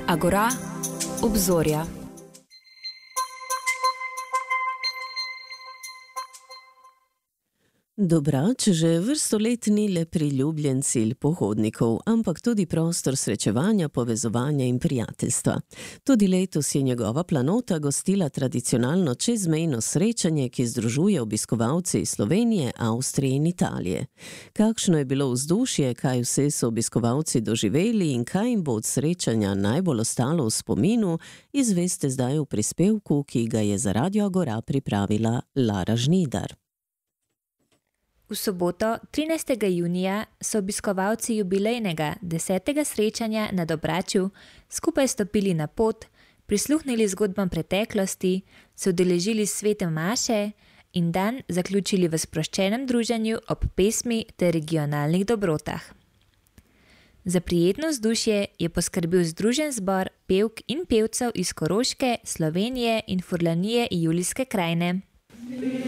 Agora, obzorja. Dobrač že vrsto let ni le priljubljen cilj pohodnikov, ampak tudi prostor srečevanja, povezovanja in prijateljstva. Tudi letos je njegova planota gostila tradicionalno čezmejno srečanje, ki združuje obiskovalce iz Slovenije, Avstrije in Italije. Kakšno je bilo vzdušje, kaj vse so obiskovalci doživeli in kaj jim bo od srečanja najbolj ostalo v spominu, izveste zdaj v prispevku, ki ga je za Radio Agora pripravila Lara Žnidar. V soboto, 13. junija, so obiskovalci jubilejnega 10. srečanja na Dobraču skupaj stopili na pot, prisluhnili zgodbam preteklosti, se udeležili svete maše in dan zaključili v sproščenem druženju ob pesmi ter regionalnih dobrotah. Za prijetno vzdušje je poskrbel združen zbor pevk in pevcev iz Koroške, Slovenije in Furlanije Julijske krajine.